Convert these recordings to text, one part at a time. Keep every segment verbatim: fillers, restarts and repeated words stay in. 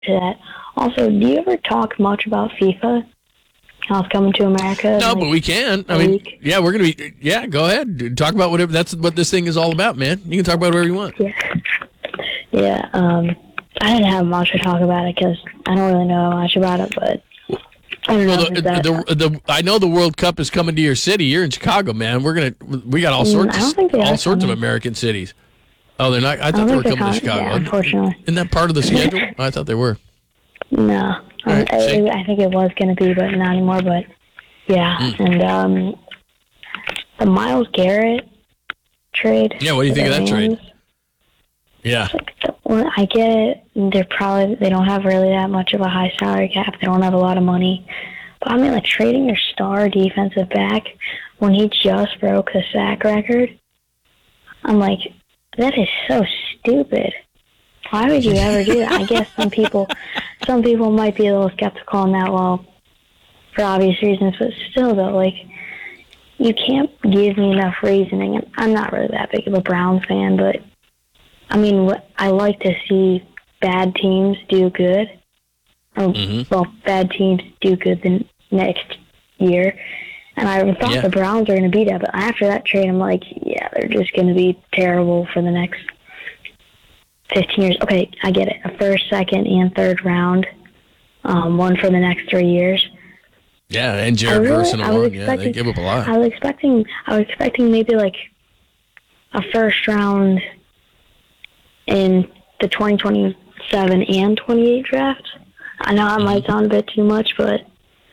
to that. Also, do you ever talk much about FIFA? How it's coming to America? No, like, but we can. I mean, week? yeah, we're going to be, yeah, go ahead. Talk about whatever, that's what this thing is all about, man. You can talk about whatever you want. Yeah. Yeah, um, I didn't have much to talk about it because I don't really know much about it, but I don't well, know. The, that, the, the, I know the World Cup is coming to your city. You're in Chicago, man. We're going to, we got all sorts, of, all sorts of American cities. Oh, they're not, I thought I they were coming com- to Chicago. Yeah, unfortunately. Isn't that part of the schedule? I thought they were. No. Um, right, I, I think it was going to be, but not anymore, but yeah. Mm. And um, the Myles Garrett trade. Yeah, what do you think of that Rams, trade? Yeah. Well, I get it. They're probably, they don't have really that much of a high salary cap. They don't have a lot of money. But I mean, like trading your star defensive back when he just broke the sack record, I'm like, that is so stupid. Why would you ever do that? I guess some people, some people might be a little skeptical on that, well, for obvious reasons, but still, though, like, you can't give me enough reasoning. And I'm not really that big of a Browns fan, but I mean, I like to see bad teams do good. Or, mm-hmm. Well, bad teams do good the next year. And I thought yeah. the Browns were going to be that, but after that trade, I'm like, yeah, they're just going to be terrible for the next fifteen years. Okay, I get it. A first, second, and third round, um, one for the next three years. Yeah, and Jared really, Verse and along. Yeah, they give up a lot. I was expecting, I was expecting maybe like a first round in the twenty twenty-seven and twenty-eight draft. I know it might sound a bit too much, but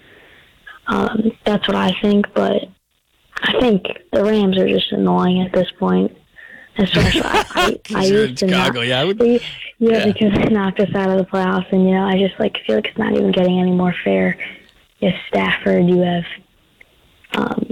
um, that's what I think. But I think the Rams are just annoying at this point. Especially, I, I, I used to Chicago, not, yeah, I would, yeah, yeah, because they knocked us out of the playoffs, and you know, I just like feel like it's not even getting any more fair. You have Stafford, you have, um,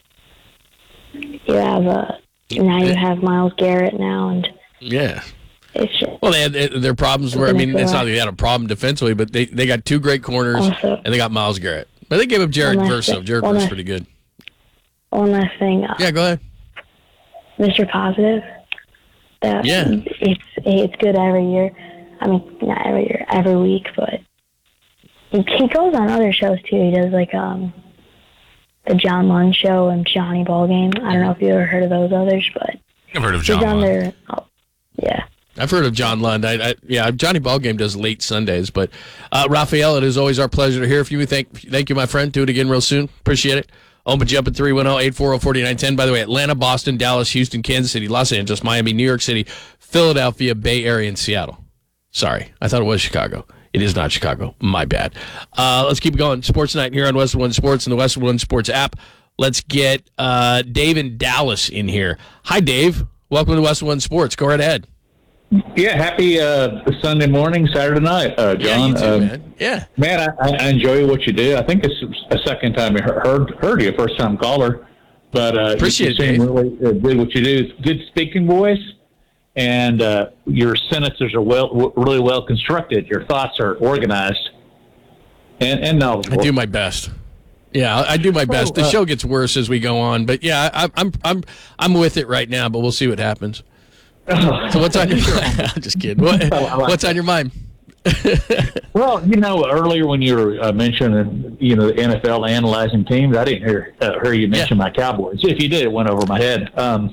you have uh, now you have Myles Garrett now, and yeah. It's just, well, they had their problems were, I mean, it's not that they had a problem defensively, but they, they got two great corners, also, and they got Myles Garrett. But they gave up Jared Verse, so Jared Verse is pretty good. One last thing. Uh, yeah, go ahead. Mister Positive. That, yeah. It's, it's good every year. I mean, not every year, every week, but he, he goes on other shows, too. He does, like, um, the John Lund Show and Johnny Ballgame. I don't know if you ever heard of those others, but I've heard of John he's on Lund. Their, oh, yeah. I've heard of John Lund. I, I, yeah, Johnny Ballgame does late Sundays. But, uh, Raphael, it is always our pleasure to hear from you. Thank, thank you, my friend. Do it again real soon. Appreciate it. Open you up at three one zero, eight four zero, four nine one zero. By the way, Atlanta, Boston, Dallas, Houston, Kansas City, Los Angeles, Miami, New York City, Philadelphia, Bay Area, and Seattle. Sorry, I thought it was Chicago. It is not Chicago. My bad. Uh, let's keep going. Sports Night here on Westwood One Sports and the Westwood One Sports app. Let's get uh, Dave in Dallas in here. Hi, Dave. Welcome to Westwood One Sports. Go right ahead. Yeah, happy uh, Sunday morning, Saturday night, uh, John. Yeah, you too, um, man. Yeah, man, I, I enjoy what you do. I think it's a second time I heard heard you, first time caller, but uh, appreciate you it. Dave. Really uh, good what you do. It's good speaking voice, and uh, your sentences are well, w- really well constructed. Your thoughts are organized and, and knowledgeable. I do my best. Yeah, I do my best. The uh, show gets worse as we go on, but yeah, I, I'm I'm I'm with it right now. But we'll see what happens. So what's on your mind? I'm just kidding. What, what's on your mind? Well, you know, earlier when you were uh, mentioning, you know, the N F L analyzing teams, I didn't hear uh, hear you mention yeah. my Cowboys. If you did, it went over my head. Um,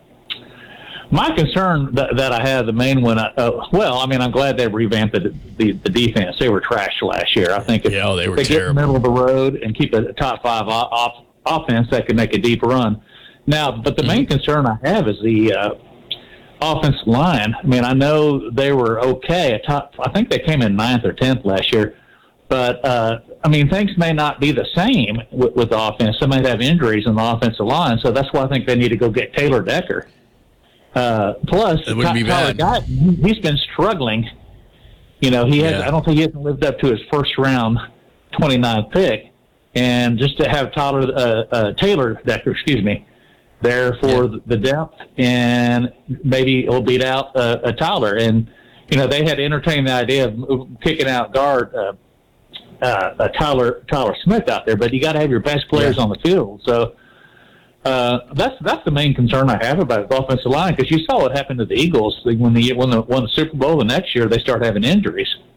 my concern that, that I have, the main one, uh, well, I mean, I'm glad they revamped the, the the defense. They were trash last year. I think if yeah, oh, they were they terrible. get in the middle of the road and keep a top five off, offense, that could make a deep run. Now, but the mm-hmm. main concern I have is the uh, offensive line. I mean, I know they were okay. A top, I think they came in ninth or tenth last year. But, uh, I mean, things may not be the same with, with the offense. Some might have injuries in the offensive line, so that's why I think they need to go get Taylor Decker. Uh, plus, it wouldn't be Tyler bad. Guyton, he's been struggling. You know, he has. Yeah. I don't think he hasn't lived up to his first round twenty-ninth pick. And just to have Tyler uh, uh, Taylor Decker, excuse me, there for yeah. the depth, and maybe it'll beat out uh, a Tyler. And, you know, they had entertained the idea of kicking out guard uh, uh, uh, Tyler Tyler Smith out there, but you got to have your best players yeah. on the field. So uh, that's that's the main concern I have about the offensive line, because you saw what happened to the Eagles when they won the, won the Super Bowl. The next year they start having injuries.